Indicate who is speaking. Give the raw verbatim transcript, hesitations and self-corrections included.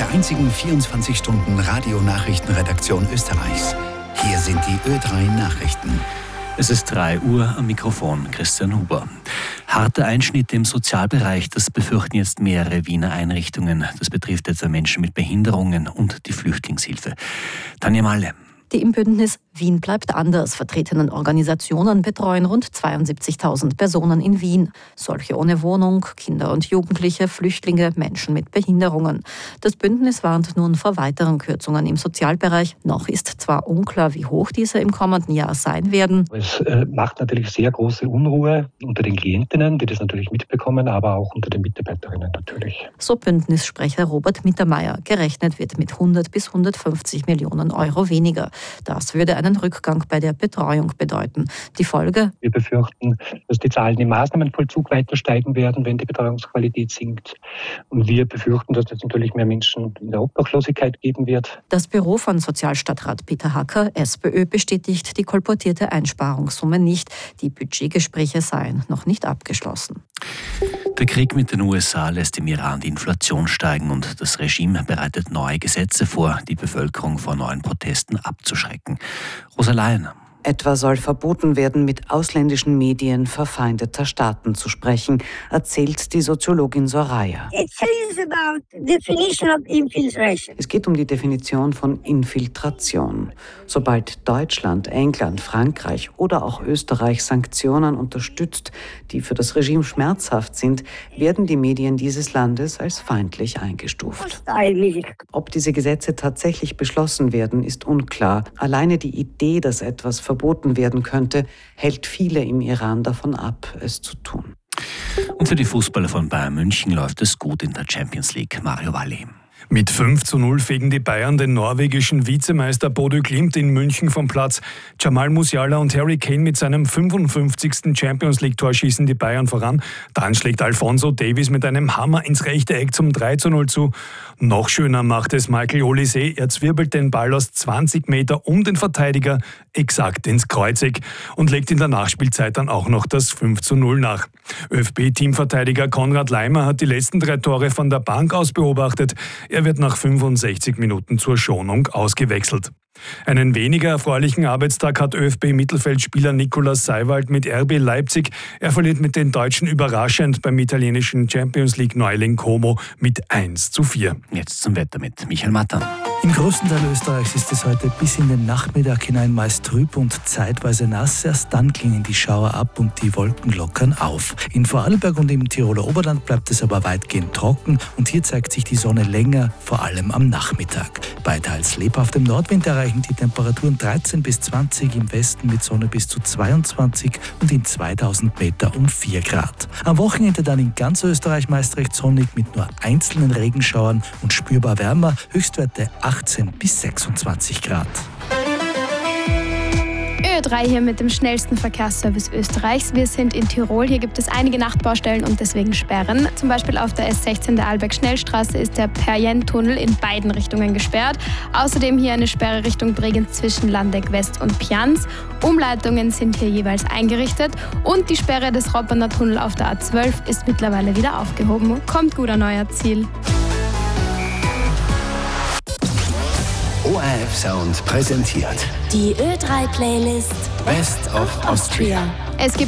Speaker 1: der einzigen vierundzwanzig-Stunden-Radio-Nachrichtenredaktion Österreichs. Hier sind die Ö drei Nachrichten.
Speaker 2: Es ist drei Uhr, am Mikrofon Christian Huber. Harte Einschnitte im Sozialbereich, das befürchten jetzt mehrere Wiener Einrichtungen. Das betrifft etwa Menschen mit Behinderungen und die Flüchtlingshilfe. Tanja Malle.
Speaker 3: Die im Bündnis Wien bleibt anders vertretenen Organisationen betreuen rund zweiundsiebzigtausend Personen in Wien. Solche ohne Wohnung, Kinder und Jugendliche, Flüchtlinge, Menschen mit Behinderungen. Das Bündnis warnt nun vor weiteren Kürzungen im Sozialbereich. Noch ist zwar unklar, wie hoch diese im kommenden Jahr sein werden.
Speaker 4: Es äh, macht natürlich sehr große Unruhe unter den Klientinnen, die das natürlich mitbekommen, aber auch unter den Mitarbeiterinnen natürlich.
Speaker 3: So Bündnissprecher Robert Mittermeier. Gerechnet wird mit hundert bis hundertfünfzig Millionen Euro weniger. Das würde einen Rückgang bei der Betreuung bedeuten. Die Folge?
Speaker 4: Wir befürchten, dass die Zahlen im Maßnahmenvollzug weiter steigen werden, wenn die Betreuungsqualität sinkt. Und wir befürchten, dass es natürlich mehr Menschen in der Obdachlosigkeit geben wird.
Speaker 3: Das Büro von Sozialstadtrat Peter Hacker, SPÖ, bestätigt die kolportierte Einsparungssumme nicht. Die Budgetgespräche seien noch nicht abgeschlossen.
Speaker 2: Der Krieg mit den U S A lässt im Iran die Inflation steigen und das Regime bereitet neue Gesetze vor, die Bevölkerung vor neuen Protesten abzuschrecken. Rosa Leyen.
Speaker 5: Etwa soll verboten werden, mit ausländischen Medien verfeindeter Staaten zu sprechen, erzählt die Soziologin Soraya. Es geht um die Definition von Infiltration. Sobald Deutschland, England, Frankreich oder auch Österreich Sanktionen unterstützt, die für das Regime schmerzhaft sind, werden die Medien dieses Landes als feindlich eingestuft. Ob diese Gesetze tatsächlich beschlossen werden, ist unklar. Alleine die Idee, dass etwas verboten verboten werden könnte, hält viele im Iran davon ab, es zu tun.
Speaker 2: Und für die Fußballer von Bayern München läuft es gut in der Champions League. Mario Valli.
Speaker 6: Mit fünf zu null fegen die Bayern den norwegischen Vizemeister Bodø Glimt in München vom Platz. Jamal Musiala und Harry Kane mit seinem fünfundfünfzigsten Champions League-Tor schießen die Bayern voran. Dann schlägt Alphonso Davies mit einem Hammer ins rechte Eck zum drei zu null zu. Noch schöner macht es Michael Olise. Er zwirbelt den Ball aus zwanzig Meter um den Verteidiger exakt ins Kreuzeck und legt in der Nachspielzeit dann auch noch das fünf zu null nach. ÖFB-Teamverteidiger Konrad Leimer hat die letzten drei Tore von der Bank aus beobachtet. Er wird nach fünfundsechzig Minuten zur Schonung ausgewechselt. Einen weniger erfreulichen Arbeitstag hat ÖFB-Mittelfeldspieler Nikolaus Seiwald mit R B Leipzig. Er verliert mit den Deutschen überraschend beim italienischen Champions League-Neuling Como mit eins zu vier.
Speaker 2: Jetzt zum Wetter mit Michael Matter.
Speaker 7: Im größten Teil Österreichs ist es heute bis in den Nachmittag hinein meist trüb und zeitweise nass. Erst dann klingen die Schauer ab und die Wolken lockern auf. In Vorarlberg und im Tiroler Oberland bleibt es aber weitgehend trocken und hier zeigt sich die Sonne länger, vor allem am Nachmittag. Bei teils lebhaftem Nordwind erreichen die Temperaturen dreizehn bis zwanzig, im Westen mit Sonne bis zu zweiundzwanzig und in zweitausend Meter um vier Grad. Am Wochenende dann in ganz Österreich meist recht sonnig mit nur einzelnen Regenschauern und spürbar wärmer, Höchstwerte achtzehn bis sechsundzwanzig Grad.
Speaker 8: Ö drei hier mit dem schnellsten Verkehrsservice Österreichs. Wir sind in Tirol. Hier gibt es einige Nachtbaustellen und deswegen Sperren. Zum Beispiel auf der S sechzehn der Alberg-Schnellstraße ist der Perjen-Tunnel in beiden Richtungen gesperrt. Außerdem hier eine Sperre Richtung Bregenz zwischen Landeck West und Pianz. Umleitungen sind hier jeweils eingerichtet und die Sperre des Robberner Tunnel auf der A zwölf ist mittlerweile wieder aufgehoben. Kommt gut an euer Ziel.
Speaker 1: O R F Sound präsentiert
Speaker 9: die Ö drei Playlist
Speaker 1: Best of Austria.
Speaker 8: Es gibt